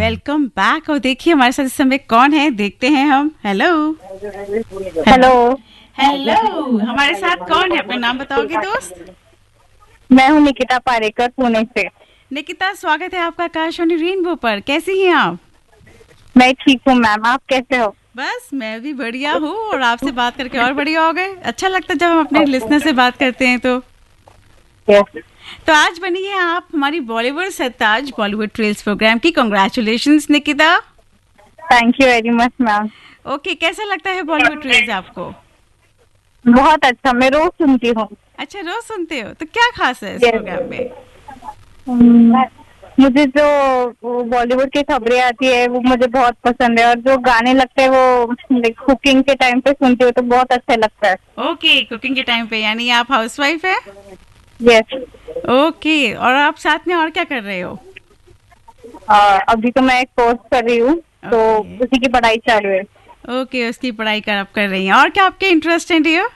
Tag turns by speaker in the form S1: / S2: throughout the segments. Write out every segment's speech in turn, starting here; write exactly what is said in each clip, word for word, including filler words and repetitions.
S1: Welcome back. और देखिए हमारे साथ इस समय कौन है, देखते हैं हम। हेलो
S2: हेलो
S1: हेलो, हमारे साथ कौन है, अपना नाम बताओगे दोस्त?
S2: मैं हूँ निकिता पारेकर, पुणे से।
S1: निकिता, स्वागत है आपका आकाशवाणी रेनबो पर। कैसी हैं आप?
S2: मैं ठीक हूँ मैम, आप कैसे हो?
S1: बस मैं भी बढ़िया हूँ, और आपसे बात करके और बढ़िया हो गए। अच्छा लगता है जब हम अपने लिसनर से बात करते हैं तो।
S2: यस,
S1: तो आज बनी है आप हमारी बॉलीवुड सरताज बॉलीवुड ट्रेल्स प्रोग्राम की। Congratulations Nikita.
S2: Thank you very much ma'am.
S1: Okay, कैसा लगता है बॉलीवुड ट्रेल्स आपको?
S2: बहुत अच्छा, मैं रोज सुनती हूँ।
S1: अच्छा, रोज सुनते हो? तो क्या खास है इस
S2: Yes.
S1: प्रोग्राम में?
S2: हम्म, मुझे जो बॉलीवुड की खबरें आती है वो मुझे बहुत पसंद है, और जो गाने लगते हैं वो लाइक कुकिंग के टाइम पे सुनती हूँ तो बहुत अच्छा लगता है।
S1: ओके, कुकिंग के टाइम पे, यानी आप हाउसवाइफ है?
S2: यस।
S1: ओके, और आप साथ में और क्या कर रहे हो?
S2: अभी तो मैं एक कोर्स कर रही हूँ, तो
S1: Okay.
S2: उसी की पढ़ाई चालू है।
S1: ओके, उसकी पढ़ाई कर आप कर रही हैं। और क्या आपके इंटरेस्ट हैं डियर?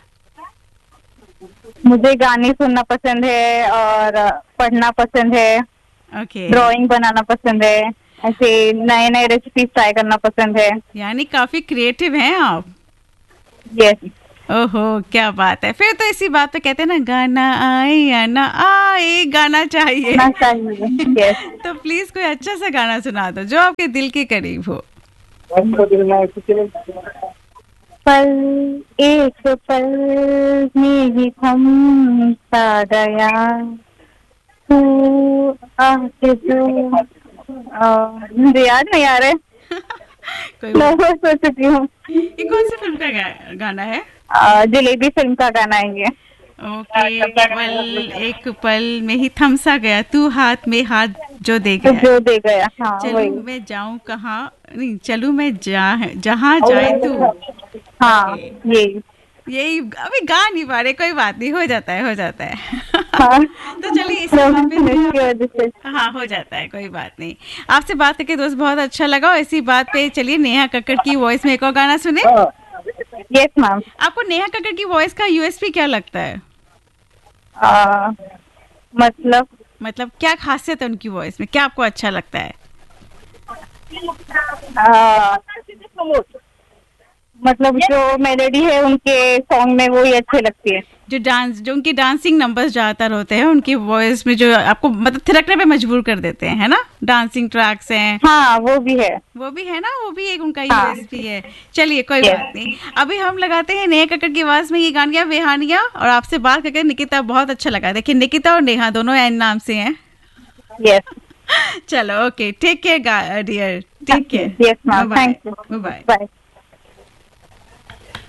S2: मुझे गाने सुनना पसंद है, और पढ़ना पसंद है,
S1: ओके,
S2: ड्राइंग बनाना पसंद है, ऐसे नए नए रेसिपीज ट्राई करना पसंद है।
S1: यानी काफी क्रिएटिव हैं आप।
S2: यस।
S1: ओहो, क्या बात है। फिर तो इसी बात पे कहते हैं ना, गाना आए या ना आए, गाना चाहिए।
S2: ना चाहिए। यस।
S1: तो प्लीज कोई अच्छा सा गाना सुना दो जो आपके दिल के करीब हो।
S2: पल एक पल में ही थम सा गया, तू आके जो अ, मुझे याद नहीं आ रहा है।
S1: कोई
S2: मैं
S1: बात।
S2: वो सोच चुकी हूँ।
S1: ये कौन सी फिल्म का गा, गाना है?
S2: अ, जलेबी फिल्म का गाना है ये।
S1: ओके, पल एक पल में ही थम सा गया, तू हाथ में हाथ जो दे
S2: तो
S1: गया।
S2: जो दे गया, हाँ वही।
S1: चलूं मैं जाऊं कहाँ, नहीं, चलूं मैं जा जहाँ जाए तू।
S2: हाँ,
S1: ओके,
S2: यही।
S1: यही अभी गा नहीं पा रहे, कोई बात नहीं, हो जाता है हो जाता है।
S2: हाँ,
S1: तो चलिए इसी बात पे
S2: की वजह से।
S1: हाँ, हो जाता है, कोई बात नहीं। आपसे बात करके दोस्त बहुत अच्छा लगा। और इसी बात पे चलिए नेहा कक्कड़ की वॉइस में एक और गाना सुने।
S2: Yes ma'am.
S1: आपको नेहा कक्कड़ की वॉइस का यूएसपी क्या लगता है?
S2: आ, मतलब
S1: मतलब क्या खासियत है उनकी वॉइस में, क्या आपको अच्छा लगता है?
S2: आ, मतलब जो मेलोडी है उनके सॉन्ग में वो ही अच्छे लगती है।
S1: जो डांस, जो उनके डांसिंग नंबर्स ज्यादातर होते हैं उनकी वॉइस में, जो आपको मतलब थिरकने पे मजबूर कर देते हैं, है ना? डांसिंग ट्रैक्स हैं।
S2: हाँ, वो भी है।
S1: वो भी है ना, वो भी एक उनका
S2: हाँ।
S1: यूएसपी है। चलिए कोई
S2: Yes.
S1: बात नहीं, अभी हम लगाते हैं नेहा कक्कड़ की आवाज में ये गानिया बेहानिया। और आपसे बात करके निकिता बहुत अच्छा लगा। देखिए निकिता और नेहा दोनों एन नाम से हैं।
S2: यस।
S1: चलो okay, take care dear, take care.
S2: Yes ma'am, thank you.
S1: Bye bye.
S2: Bye.